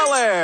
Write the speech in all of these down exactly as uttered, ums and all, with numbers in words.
Bel-Air.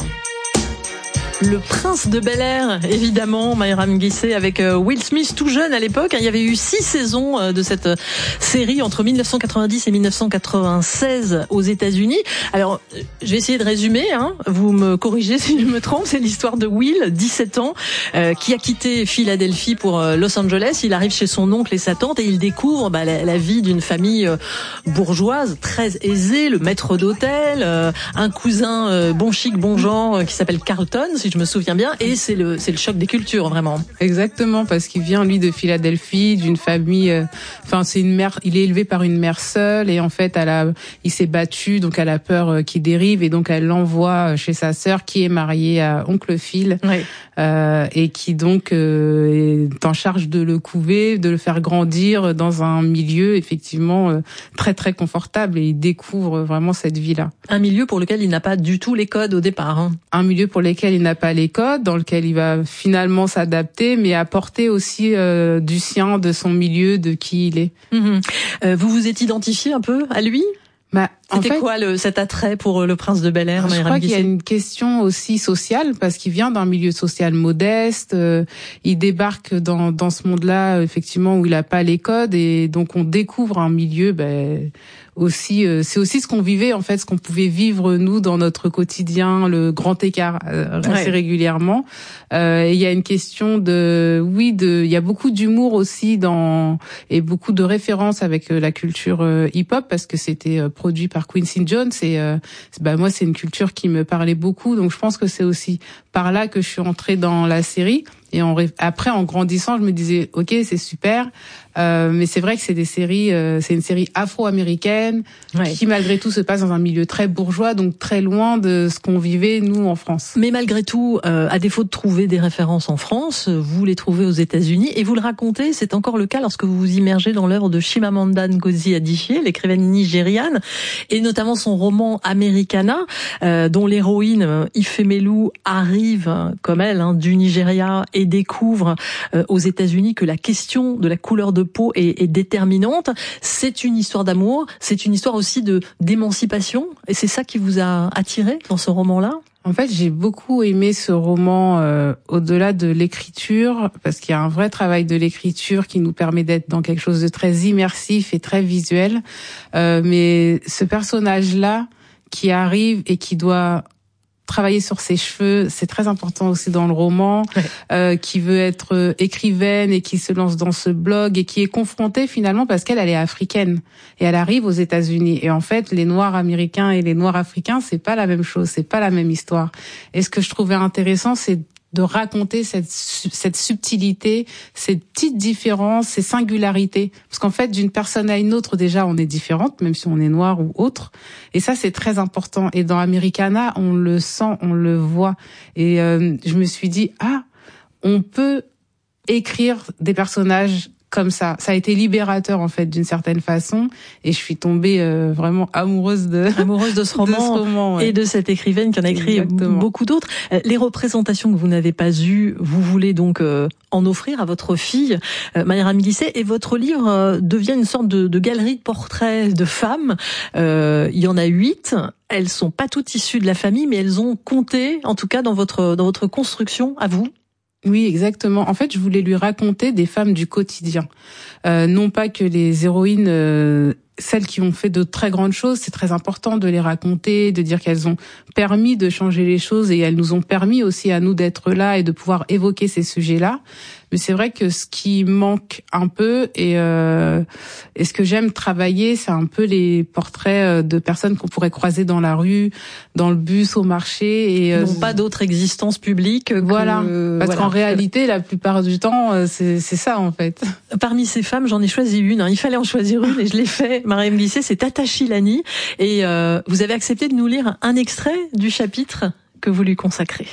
Le Prince de Bel-Air, évidemment, Mayram Guissé, avec Will Smith tout jeune à l'époque. Il y avait eu six saisons de cette série entre mille neuf cent quatre-vingt-dix et mille neuf cent quatre-vingt-seize aux États-Unis. Alors, je vais essayer de résumer, hein. Vous me corrigez si je me trompe. C'est l'histoire de Will, dix-sept ans, euh, qui a quitté Philadelphie pour Los Angeles. Il arrive chez son oncle et sa tante et il découvre bah, la, la vie d'une famille bourgeoise très aisée, le maître d'hôtel, euh, un cousin euh, bon chic, bon genre, euh, qui s'appelle Carlton, si je me souviens bien, et c'est le c'est le choc des cultures vraiment. Exactement, parce qu'il vient lui de Philadelphie, d'une famille, enfin euh, c'est une mère, il est élevé par une mère seule et en fait elle a, il s'est battu, donc elle a peur euh, qu'il dérive et donc elle l'envoie chez sa sœur qui est mariée à oncle Phil, oui. euh, et qui donc euh, est en charge de le couver, de le faire grandir dans un milieu effectivement euh, très très confortable, et il découvre vraiment cette vie-là. Un milieu pour lequel il n'a pas du tout les codes au départ. Hein. Un milieu pour lequel il n'a pas les codes, dans lequel il va finalement s'adapter, mais apporter aussi euh, du sien, de son milieu, de qui il est. Mmh. Euh, vous vous êtes identifié un peu à lui ? Bah, C'était en fait, quoi le, cet attrait pour le Prince de Bel-Air? Je crois qu'il y a une question aussi sociale, parce qu'il vient d'un milieu social modeste, euh, il débarque dans, dans ce monde-là, effectivement, où il n'a pas les codes, et donc on découvre un milieu, ben, aussi, euh, c'est aussi ce qu'on vivait, en fait, ce qu'on pouvait vivre, nous, dans notre quotidien, le grand écart, euh, assez ouais. régulièrement. Euh, et il y a une question de, oui, de, il y a beaucoup d'humour aussi dans, et beaucoup de références avec euh, la culture euh, hip-hop, parce que c'était euh, produit par Quincy Jones, et euh, bah moi c'est une culture qui me parlait beaucoup, donc je pense que c'est aussi par là que je suis entrée dans la série. Et en, après, en grandissant, je me disais, ok, c'est super, euh, mais c'est vrai que c'est des séries, euh, c'est une série afro-américaine ouais. qui malgré tout se passe dans un milieu très bourgeois, donc très loin de ce qu'on vivait nous en France. Mais malgré tout, euh, à défaut de trouver des références en France, vous les trouvez aux États-Unis et vous le racontez. C'est encore le cas lorsque vous vous immergez dans l'œuvre de Chimamanda Ngozi Adichie, l'écrivaine nigériane, et notamment son roman Americana, euh, dont l'héroïne Ifemelu arrive, comme elle, hein, du Nigeria et découvre euh, aux États-Unis que la question de la couleur de peau est, est déterminante. C'est une histoire d'amour, c'est une histoire aussi de d'émancipation, et c'est ça qui vous a attiré dans ce roman-là? En fait, j'ai beaucoup aimé ce roman euh, au-delà de l'écriture, parce qu'il y a un vrai travail de l'écriture qui nous permet d'être dans quelque chose de très immersif et très visuel. Euh, mais ce personnage-là qui arrive et qui doit travailler sur ses cheveux, c'est très important aussi dans le roman, ouais. euh, qui veut être écrivaine et qui se lance dans ce blog et qui est confrontée finalement parce qu'elle elle est africaine et elle arrive aux États-Unis, et en fait les Noirs américains et les Noirs africains, c'est pas la même chose, c'est pas la même histoire. Et ce que je trouvais intéressant, c'est de raconter cette cette subtilité, ces petites différences, ces singularités, parce qu'en fait d'une personne à une autre déjà on est différente, même si on est noir ou autre, et ça c'est très important. Et dans Americana on le sent, on le voit, et euh, je me suis dit ah, on peut écrire des personnages comme ça. Ça a été libérateur en fait d'une certaine façon, et je suis tombée euh, vraiment amoureuse de amoureuse de ce roman, de ce roman ouais. et de cette écrivaine qui en a écrit Exactement. beaucoup d'autres. Les représentations que vous n'avez pas eues, vous voulez donc euh, en offrir à votre fille, euh, Mayram Guissé, et votre livre euh, devient une sorte de, de galerie de portraits de femmes. Euh, il y en a huit. Elles sont pas toutes issues de la famille, mais elles ont compté, en tout cas dans votre dans votre construction à vous. Oui, exactement. En fait, je voulais lui raconter des femmes du quotidien. Euh, non pas que les héroïnes, euh, celles qui ont fait de très grandes choses, c'est très important de les raconter, de dire qu'elles ont permis de changer les choses, et elles nous ont permis aussi à nous d'être là et de pouvoir évoquer ces sujets-là. Mais c'est vrai que ce qui manque un peu, et, euh, et ce que j'aime travailler, c'est un peu les portraits de personnes qu'on pourrait croiser dans la rue, dans le bus, au marché. Et euh, n'ont pas d'autre existence publique. Que, voilà. Parce voilà. qu'en réalité, la plupart du temps, c'est, c'est ça en fait. Parmi ces femmes, j'en ai choisi une. Hein. Il fallait en choisir une et je l'ai fait. Mayram Guissé, c'est Tata Chilani. Et euh, vous avez accepté de nous lire un extrait du chapitre que vous lui consacrez.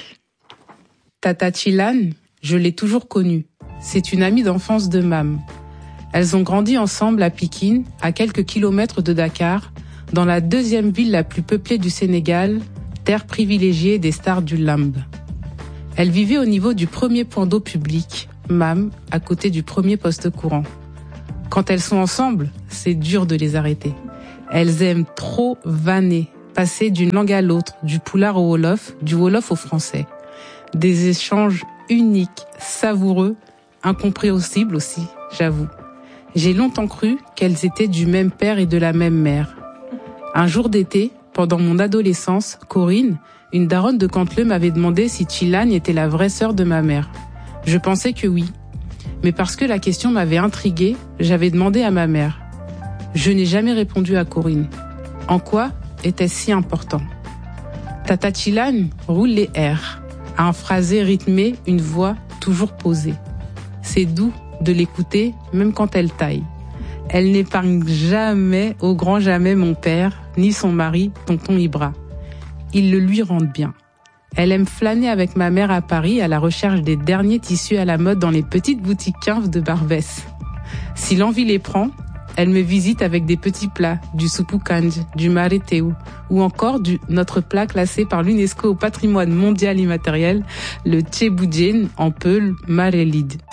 Tata Chilani, je l'ai toujours connue. C'est une amie d'enfance de Mam. Elles ont grandi ensemble à Pikine, à quelques kilomètres de Dakar, dans la deuxième ville la plus peuplée du Sénégal, terre privilégiée des stars du lamb. Elles vivaient au niveau du premier point d'eau public, Mam, à côté du premier poste courant. Quand elles sont ensemble, c'est dur de les arrêter. Elles aiment trop vanner, passer d'une langue à l'autre, du poulard au wolof, du wolof au français. Des échanges uniques, savoureux, incompréhensibles aussi, j'avoue. J'ai longtemps cru qu'elles étaient du même père et de la même mère. Un jour d'été, pendant mon adolescence, Corinne, une daronne de Canteleu, m'avait demandé si Tchilagne était la vraie sœur de ma mère. Je pensais que oui. Mais parce que la question m'avait intriguée, j'avais demandé à ma mère. Je n'ai jamais répondu à Corinne. En quoi était-ce si important? Tata Tchilagne roule les R, a un phrasé rythmé, une voix toujours posée. C'est doux de l'écouter, même quand elle taille. Elle n'épargne jamais, au grand jamais, mon père, ni son mari, tonton Ibra. Ils le lui rendent bien. Elle aime flâner avec ma mère à Paris à la recherche des derniers tissus à la mode dans les petites boutiques quinves de Barbès. Si l'envie les prend, elle me visite avec des petits plats, du soupou kanj, du mareteu, ou encore du notre plat classé par l'UNESCO au patrimoine mondial immatériel, le tchéboudienne en peul marelid.